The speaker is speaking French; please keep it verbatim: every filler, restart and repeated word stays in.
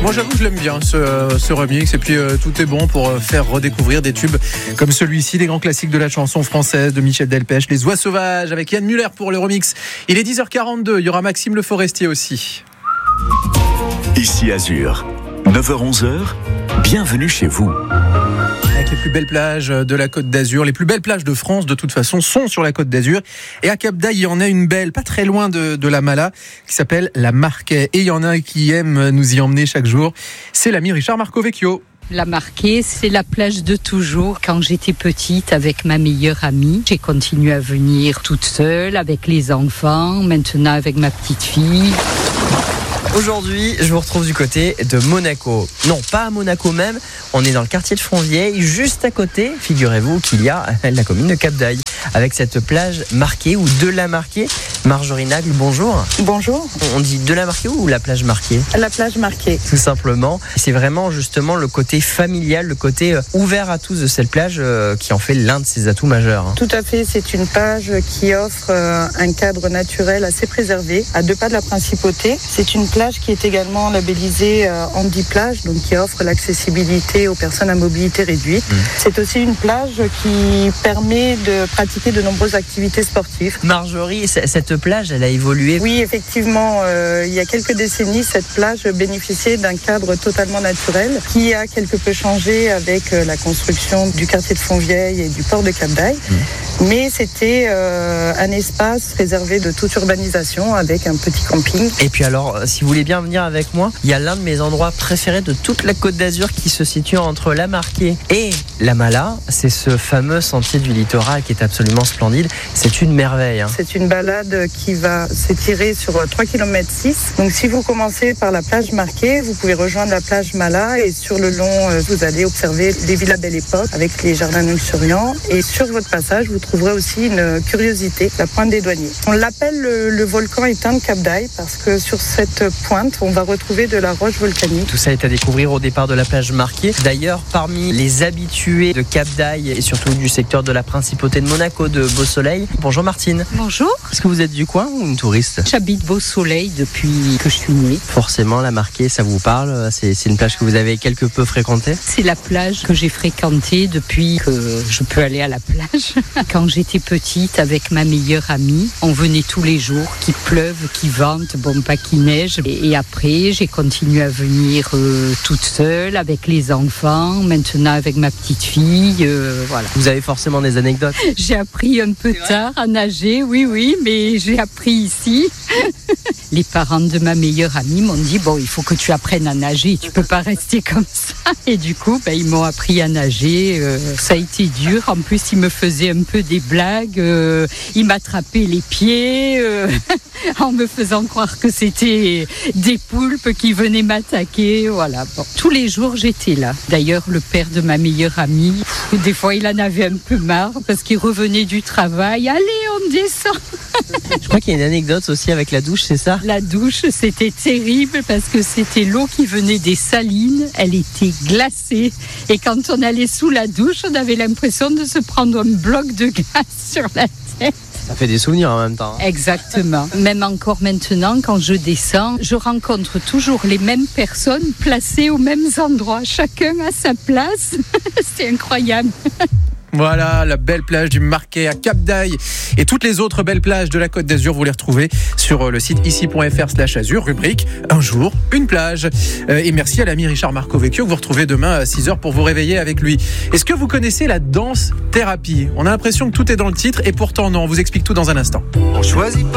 Moi j'avoue que je l'aime bien ce, ce remix et puis euh, tout est bon pour faire redécouvrir des tubes comme celui-ci, des grands classiques de la chanson française de Michel Delpech, Les Oies Sauvages avec Yann Muller pour le remix. Il est dix heures quarante-deux, il y aura Maxime Le Forestier aussi. Ici Azur, neuf heures onze, bienvenue chez vous. Avec les plus belles plages de la Côte d'Azur, les plus belles plages de France de toute façon sont sur la Côte d'Azur. Et à Cap d'Aille, il y en a une belle, pas très loin de, de la Mala, qui s'appelle la Marquet. Et il y en a un qui aime nous y emmener chaque jour, c'est l'ami Richard Marcovecchio. La Marquet, c'est la plage de toujours. Quand j'étais petite, avec ma meilleure amie, j'ai continué à venir toute seule, avec les enfants, maintenant avec ma petite fille. Aujourd'hui, je vous retrouve du côté de Monaco. Non, pas à Monaco même, on est dans le quartier de Fontvieille. Juste à côté, figurez-vous qu'il y a la commune de Cap d'Aille, avec cette plage marquée ou de la marquée. Marjorie Nagle, bonjour. Bonjour. On dit de la marquée ou la plage marquée ? La plage marquée. Tout simplement. C'est vraiment justement le côté familial, le côté ouvert à tous de cette plage qui en fait l'un de ses atouts majeurs. Tout à fait, c'est une plage qui offre un cadre naturel assez préservé, à deux pas de la Principauté. C'est une plage qui est également labellisée Handiplage, donc qui offre l'accessibilité aux personnes à mobilité réduite. Mmh. C'est aussi une plage qui permet de pratiquer de nombreuses activités sportives. Marjorie, cette plage, elle a évolué ? Oui, effectivement, euh, il y a quelques décennies, cette plage bénéficiait d'un cadre totalement naturel qui a quelque peu changé avec la construction du quartier de Fontvieille et du port de Cap d'Aille. Mmh. Mais c'était euh, un espace réservé de toute urbanisation avec un petit camping. Et puis alors, si vous voulez bien venir avec moi, il y a l'un de mes endroits préférés de toute la Côte d'Azur qui se situe entre la Marquet et la Mala. C'est ce fameux sentier du littoral qui est absolument splendide. C'est une merveille. Hein. C'est une balade qui va s'étirer sur trois virgule six kilomètres. Donc si vous commencez par la plage Marquet, vous pouvez rejoindre la plage Mala et sur le long, vous allez observer les villas Belle Époque avec les jardins luxuriants. Et sur votre passage, vous trouverez aussi une curiosité, la pointe des Douaniers. On l'appelle le, le volcan éteint de Cap d'Aille parce que sur cette pointe, on va retrouver de la roche volcanique. Tout ça est à découvrir au départ de la plage Marquet. D'ailleurs, parmi les habitués de Cap d'Aille et surtout du secteur de la Principauté de Monaco, de Beau Soleil, bonjour Martine. Bonjour. Est-ce que vous êtes du coin ou une touriste ? J'habite Beau Soleil depuis que je suis née. Forcément, la Marquet, ça vous parle ? C'est, c'est une plage que vous avez quelque peu fréquentée ? C'est la plage que j'ai fréquentée depuis que je peux aller à la plage. Quand j'étais petite, avec ma meilleure amie, on venait tous les jours, qu'il pleuve, qu'il vente, bon pas qu'il neige. Et, et après, j'ai continué à venir euh, toute seule, avec les enfants, maintenant avec ma petite fille, euh, voilà. Vous avez forcément des anecdotes ? J'ai appris un peu tard à nager, oui, oui, mais j'ai appris ici. Les parents de ma meilleure amie m'ont dit, bon, il faut que tu apprennes à nager, tu peux pas rester comme ça. Et du coup, ben, ils m'ont appris à nager, euh, ça a été dur. En plus, ils me faisaient un peu des blagues, euh, ils m'attrapaient les pieds, euh, en me faisant croire que c'était des poulpes qui venaient m'attaquer, voilà. Bon, tous les jours, j'étais là. D'ailleurs, le père de ma meilleure amie, des fois, il en avait un peu marre parce qu'il revenait du travail. Allez, on descend. Je crois qu'il y a une anecdote aussi avec la douche, c'est ça ? La douche, c'était terrible parce que c'était l'eau qui venait des salines. Elle était glacée. Et quand on allait sous la douche, on avait l'impression de se prendre un bloc de glace sur la tête. Ça fait des souvenirs en même temps. Hein. Exactement. Même encore maintenant, quand je descends, je rencontre toujours les mêmes personnes placées aux mêmes endroits. Chacun à sa place. C'est incroyable. Voilà, la belle plage du Marquet à Cap d'Aille et toutes les autres belles plages de la Côte d'Azur, vous les retrouvez sur le site ici.fr slash azur, rubrique Un jour, une plage. Et merci à l'ami Richard Marcovecchio que vous retrouvez demain à six heures pour vous réveiller avec lui. Est-ce que vous connaissez la danse thérapie ? On a l'impression que tout est dans le titre et pourtant non, on vous explique tout dans un instant. On choisit pas.